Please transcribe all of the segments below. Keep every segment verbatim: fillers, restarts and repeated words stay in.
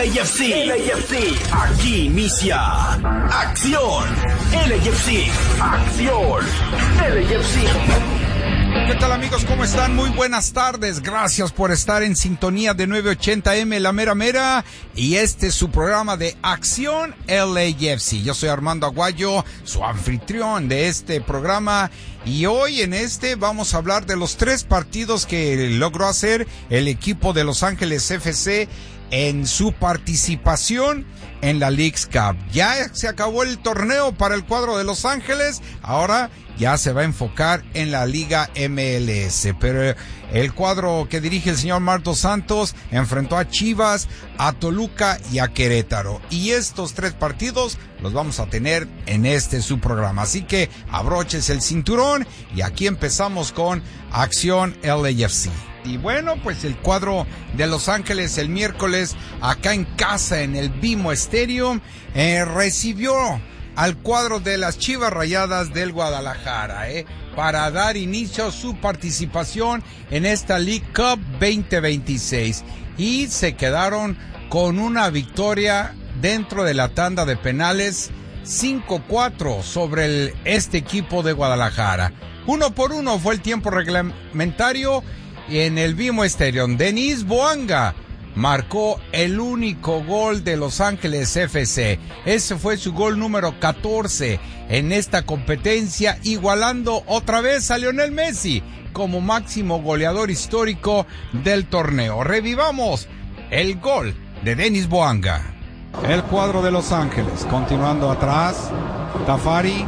A F C. L A F C. Aquí inicia Acción L A F C. Acción L A F C. ¿Qué tal, amigos? ¿Cómo están? Muy buenas tardes. Gracias por estar en sintonía de nueve ochenta eme La Mera Mera. Y este es su programa de Acción L A F C. Yo soy Armando Aguayo, su anfitrión de este programa. Y hoy en este vamos a hablar de los tres partidos que logró hacer el equipo de Los Ángeles F C en su participación en la Leagues Cup. Ya se acabó el torneo para el cuadro de Los Ángeles, ahora ya se va a enfocar en la Liga M L S, pero el cuadro que dirige el señor Marc Dos Santos enfrentó a Chivas, a Toluca y a Querétaro, y estos tres partidos los vamos a tener en este su programa, así que abróchese el cinturón y aquí empezamos con Acción L A F C. Y bueno, pues el cuadro de Los Ángeles el miércoles acá en casa en el BMO Stadium eh, recibió al cuadro de las Chivas Rayadas del Guadalajara eh, para dar inicio a su participación en esta League Cup veinte veintiséis, y se quedaron con una victoria dentro de la tanda de penales cinco cuatro sobre el, este equipo de Guadalajara. Uno por uno fue el tiempo reglamentario en el BMO Stadium. Denis Bouanga marcó el único gol de Los Ángeles F C. Ese fue su gol número catorce en esta competencia, igualando otra vez a Lionel Messi como máximo goleador histórico del torneo. Revivamos el gol de Denis Bouanga. El cuadro de Los Ángeles continuando atrás. Tafari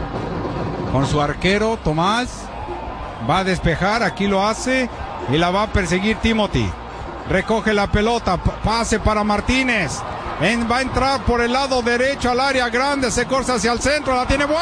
con su arquero Tomás va a despejar, aquí lo hace y la va a perseguir Timothy. Recoge la pelota, pase para Martínez. En, va a entrar por el lado derecho al área grande, se corta hacia el centro, la tiene buena.